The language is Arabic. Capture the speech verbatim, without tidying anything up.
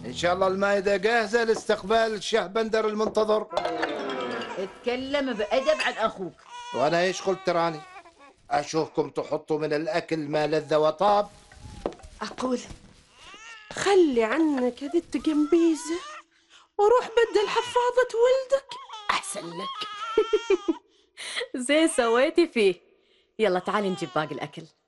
إن شاء الله المائدة جاهزة لاستقبال الشيخ بندر المنتظر. اتكلم بأدب عن أخوك. وأنا إيش قلت تراني؟ أشوفكم تحطوا من الأكل ما لذ وطاب. أقول خلي عنك هذه التجمبيزة وروح بدل حفاضة ولدك أحسن لك. زي سويتي فيه. يلا تعالي نجيب باقي الأكل.